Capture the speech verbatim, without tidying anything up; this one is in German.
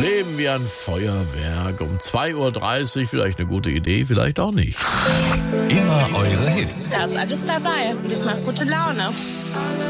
Leben wie ein Feuerwerk. Um zwei Uhr dreißig, vielleicht eine gute Idee, vielleicht auch nicht. Immer eure Hits. Da ist alles dabei und das macht gute Laune.